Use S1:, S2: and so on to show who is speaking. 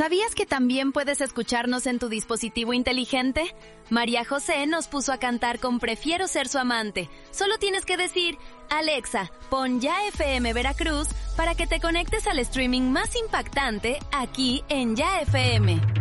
S1: ¿Sabías que también puedes escucharnos en tu dispositivo inteligente? María José nos puso a cantar con Prefiero ser su amante. Solo tienes que decir, Alexa, pon Ya FM Veracruz para que te conectes al streaming más impactante aquí en Ya FM.